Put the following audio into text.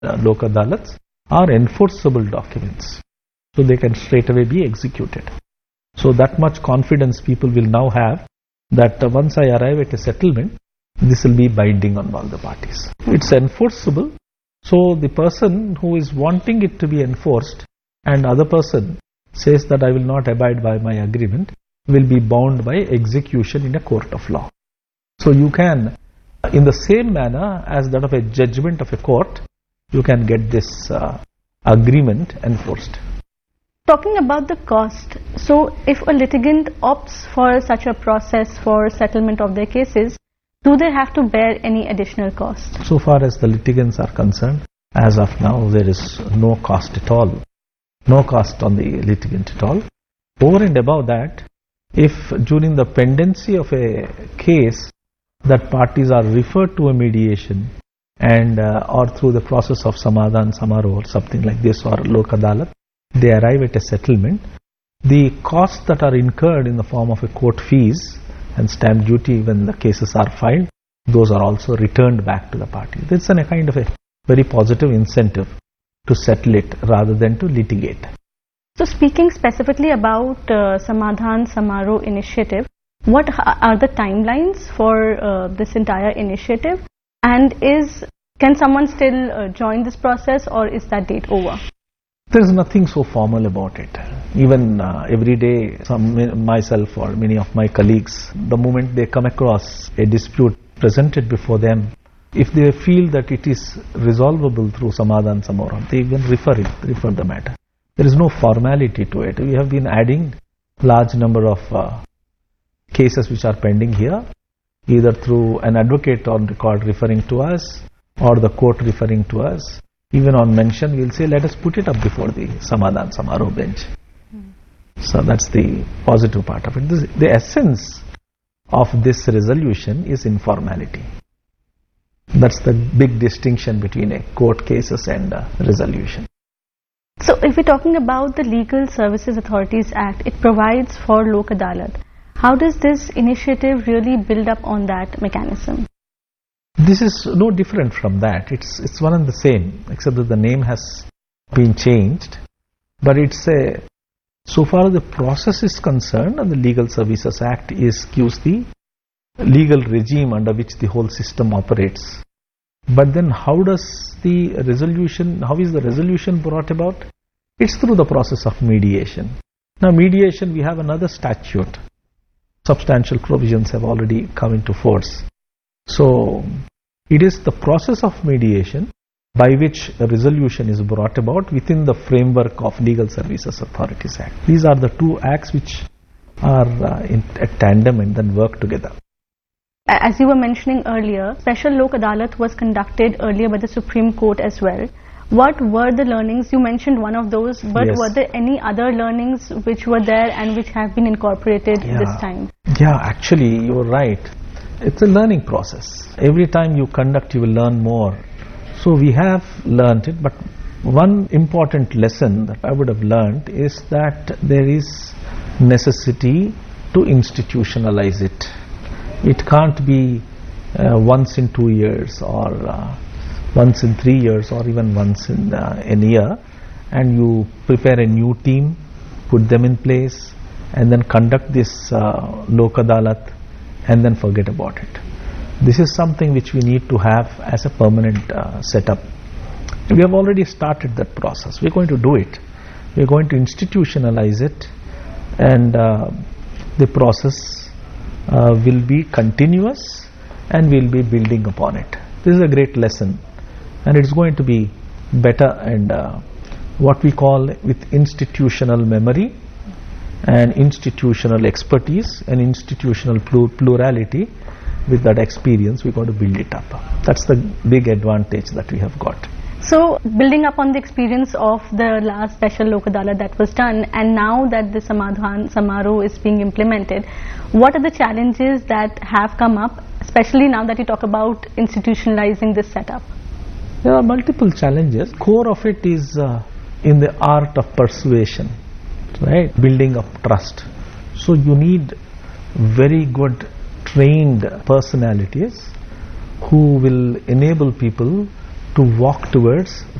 Lok Adalats are enforceable documents. So they can straight away be executed. So that much confidence people will now have that once I arrive at a settlement, this will be binding on all the parties. It's enforceable. So the person who is wanting it to be enforced and other person says that I will not abide by my agreement will be bound by execution in a court of law. So you can, in the same manner as that of a judgment of a court, you can get this agreement enforced. Talking about the cost, so if a litigant opts for such a process for settlement of their cases, do they have to bear any additional cost? So far as the litigants are concerned, as of now, there is no cost at all. No cost on the litigant at all. Over and above that, if during the pendency of a case that parties are referred to a mediation and or through the process of Samadhan Samaro or something like this or Lok Adalat, they arrive at a settlement, the costs that are incurred in the form of a court fees and stamp duty when the cases are filed, those are also returned back to the party. That's a kind of a very positive incentive to settle it rather than to litigate. So speaking specifically about Samadhan Samaro initiative, what are the timelines for this entire initiative, and can someone still join this process, or is that date over? There is nothing so formal about it. Even every day, myself or many of my colleagues, the moment they come across a dispute presented before them, if they feel that it is resolvable through Samadhan Samaro, they even refer the matter. There is no formality to it. We have been adding large number of cases which are pending here, either through an advocate on record referring to us or the court referring to us. Even on mention, we'll say, let us put it up before the Samadhan Samaro bench. So that's the positive part of it. The essence of this resolution is informality. That's the big distinction between a court cases and resolution. So if we're talking about the Legal Services Authorities Act, it provides for Lok Adalat. How does this initiative really build up on that mechanism? This is no different from that. It's one and the same, except that the name has been changed. But so far as the process is concerned, and the Legal Services Act gives the legal regime under which the whole system operates. But then how is the resolution brought about? It's through the process of mediation. Now mediation, we have another statute. Substantial provisions have already come into force. So it is the process of mediation by which a resolution is brought about within the framework of Legal Services Authorities Act. These are the two acts which are in tandem and then work together. As you were mentioning earlier, Special Lok Adalat was conducted earlier by the Supreme Court as well. What were the learnings? You mentioned one of those, but yes. Were there any other learnings which were there and which have been incorporated this time? Yeah, actually you're right. It's a learning process. Every time you conduct, you will learn more. So we have learned it, but one important lesson that I would have learned is that there is necessity to institutionalize it. It can't be once in 2 years or once in 3 years or even once in a year, and you prepare a new team, put them in place, and then conduct this Lok Adalat and then forget about it. This is something which we need to have as a permanent setup. We have already started that process. We're going to do it. We're going to institutionalize it, and the process will be continuous and we'll be building upon it. This is a great lesson, and it's going to be better and what we call with institutional memory and institutional expertise and institutional plurality. With that experience, we're going to build it up. That's the big advantage that we have got. So, building up on the experience of the last Special Lok Adalat that was done, and now that the Samadhan Samaro is being implemented, what are the challenges that have come up, especially now that you talk about institutionalizing this setup? There are multiple challenges. Core of it is in the art of persuasion, right? Building up trust. So you need very good trained personalities who will enable people to walk towards